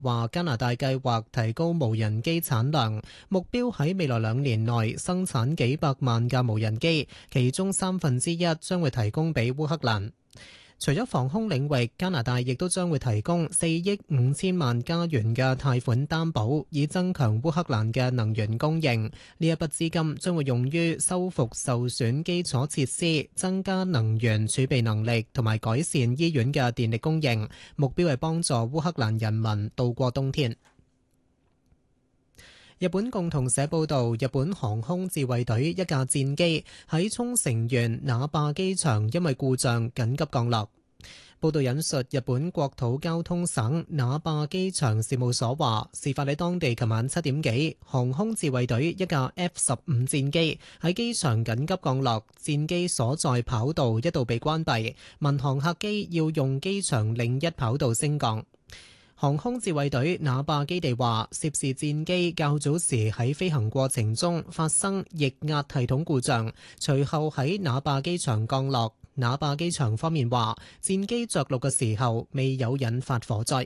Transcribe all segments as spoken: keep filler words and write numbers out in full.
話加拿大計劃提高無人機產量，目標喺未來兩年內生產幾百萬架無人機，其中三分之一將會提供俾烏克蘭。除咗防空領域，加拿大亦都將會提供四億五千萬加元嘅貸款擔保，以增強烏克蘭嘅能源供應。呢一筆資金將會用於修復受損基礎設施、增加能源儲備能力同埋改善醫院嘅電力供應，目標係幫助烏克蘭人民度過冬天。日本共同社報導，日本航空自衛隊一架戰機喺沖繩縣那霸機場因為故障緊急降落。報導引述日本國土交通省那霸機場事務所話，事發喺當地琴晚七點幾，航空自衛隊一架 F 十五戰機喺機場緊急降落，戰機所在跑道一度被關閉，民航客機要用機場另一跑道升降。航空自衛隊那霸基地話，涉事戰機較早時喺飛行過程中發生液壓系統故障，隨後喺那霸機場降落。那霸機場方面話，戰機着陸嘅時候未有引發火災。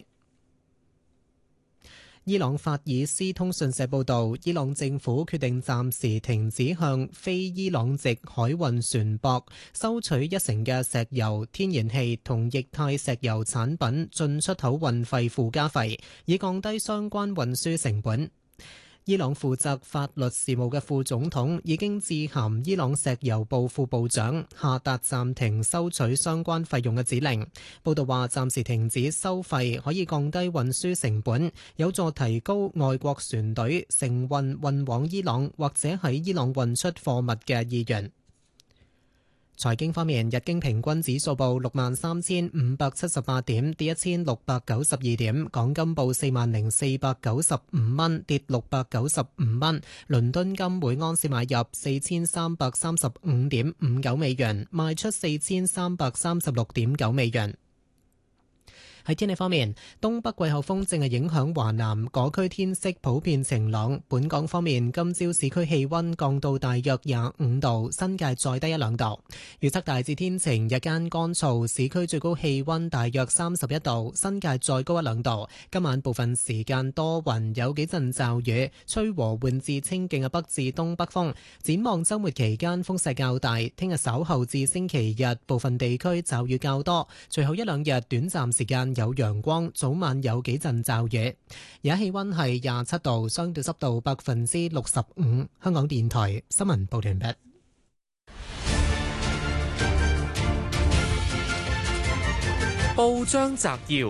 伊朗法爾斯通訊社報導，伊朗政府決定暫時停止向非伊朗籍海運船舶收取一成嘅石油、天然氣同液態石油產品進出口運費附加費，以降低相關運輸成本。伊朗負責法律事務嘅副總統已經致函伊朗石油部副部長，下達暫停收取相關費用嘅指令。報道話，暫時停止收費可以降低運輸成本，有助提高外國船隊承運運往伊朗或者喺伊朗運出貨物嘅意願。財經方面，日經平均指數報六萬三千五百七十八點，跌一千六百九十二點。港金報四萬零四百九十五蚊，跌六百九十五蚊。倫敦金每安士買入四千三百三十五點五九美元，賣出四千三百三十六點九美元。喺天氣方面，東北季候風正係影響華南，嗰區天色普遍晴朗。本港方面，今朝市區氣溫降到大約廿五度，新界再低一兩度。預測大致天晴，日間乾燥，市區最高氣溫大約三十一度，新界再高一兩度。今晚部分時間多雲，有幾陣驟雨，吹和緩至清勁嘅北至東北風。展望週末期間風勢較大，聽日稍後至星期日部分地區驟雨較多，隨後一兩日短暫時間有陽光，早晚有幾陣驟雨。而家氣溫係廿七度，相對濕度百分之六十五。香港電台新聞報道完畢。 報章摘要，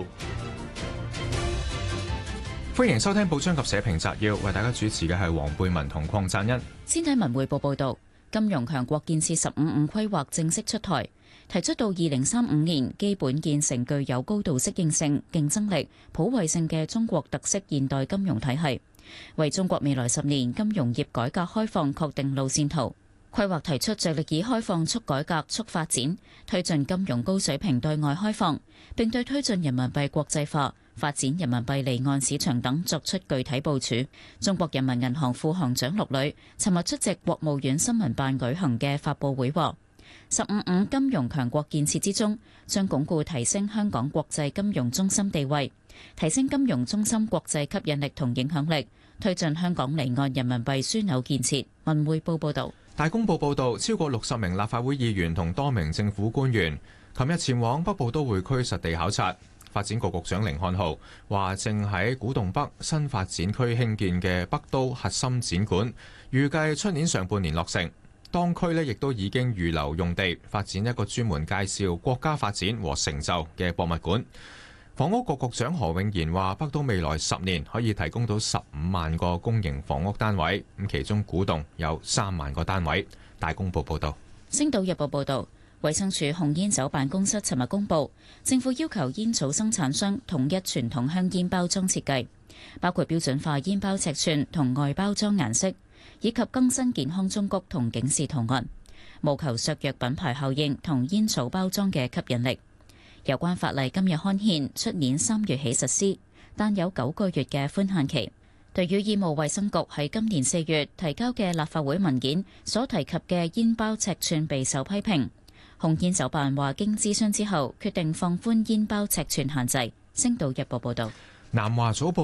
歡迎收聽報章及社評摘要，為大家主持嘅係黃貝文同鄺贊恩。 先睇文匯報報道，金融強國建設十五五規劃正式出台。提出到二零三五年，基本建成具有高度適應性、競爭力、普惠性嘅中國特色現代金融體系，為中國未來十年金融業改革開放確定路線圖。規劃提出着力以開放促改革促發展，推進金融高水平對外開放，並對推進人民幣國際化、發展人民幣離岸市場等作出具體部署。中國人民銀行副行長陸磊尋日出席國務院新聞辦舉行嘅發佈會話，十五五金融強國建設之中，將鞏固提升香港國際金融中心地位，提升金融中心國際吸引力同影響力，推進香港離岸人民幣樞紐建設。文匯報報道。 大公報報道，超過六十名立法會議員同多名政府官員琴日前往北部都會區實地考察。發展局局長甯漢豪話，正喺古洞北新發展區興建嘅北都核心展館，預計出年上半年落成。當區呢亦都已經預留用地，發展一個專門介紹國家發展和成就嘅博物館。房屋局局長何永賢話，北都未來十年可以提供到十五萬個公營房屋單位，咁其中古洞有三萬個單位。大公報報道。 星島日報報道，衛生署控煙酒辦公室尋日公布，政府要求煙草生產商統一傳統香煙包裝設計，包括標準化煙包尺寸同外包裝顏色，以及更新健康忠告同警示圖案，務求削弱品牌效應同煙草包裝嘅吸引力。有關法例今日刊憲，出年三月起實施，但有九個月嘅寬限期。對於醫務衛生局喺今年四月提交嘅立法會文件所提及嘅煙包尺寸備受批評，控煙酒辦話經諮詢之後決定放寬煙包尺寸限制。星島日報報道。 南華早報